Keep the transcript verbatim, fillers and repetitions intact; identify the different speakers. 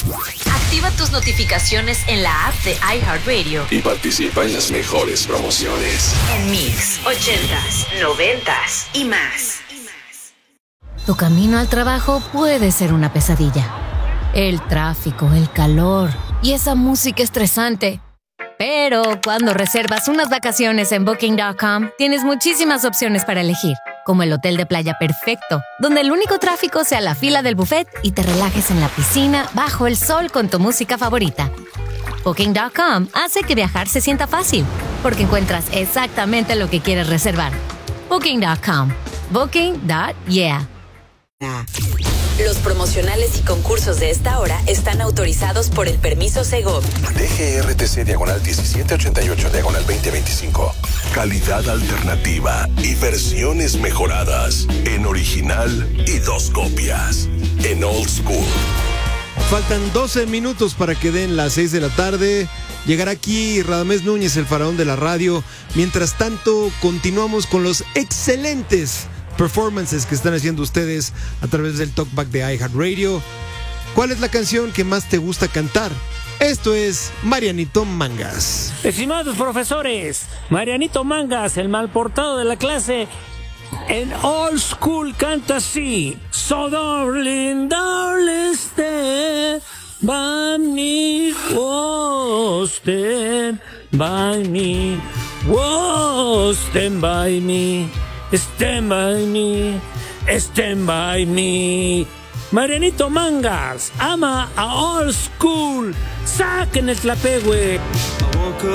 Speaker 1: Activa tus notificaciones en la app de iHeartRadio
Speaker 2: y participa en las mejores promociones.
Speaker 1: En Mix, ochentas, noventas y más.
Speaker 3: Tu camino al trabajo puede ser una pesadilla. El tráfico, el calor y esa música estresante. Pero cuando reservas unas vacaciones en Booking punto com, tienes muchísimas opciones para elegir, como el hotel de playa perfecto, donde el único tráfico sea la fila del buffet y te relajes en la piscina bajo el sol con tu música favorita. Booking punto com hace que viajar se sienta fácil, porque encuentras exactamente lo que quieres reservar. Booking punto com. Booking punto yeah.
Speaker 1: Los promocionales y concursos de esta hora están autorizados por el permiso Segov.
Speaker 2: D G R T C diagonal diecisiete ochenta y ocho diagonal veinte veinticinco. Calidad alternativa y versiones mejoradas en original y dos copias en Old School.
Speaker 4: Faltan doce minutos para que den las seis de la tarde. Llegará aquí Radamés Núñez, el faraón de la radio. Mientras tanto, continuamos con los excelentes performances que están haciendo ustedes a través del Talkback de iHeartRadio. ¿Cuál es la canción que más te gusta cantar? Esto es Marianito Mangas.
Speaker 5: Estimados profesores, Marianito Mangas, el mal portado de la clase, en Old School canta así: So darling, darling, stand by me, oh, stand by me, oh, stand by me. Stand by me, stand by me. Marianito Mangas ama a Old School. Saquen el tlapehue.
Speaker 6: I woke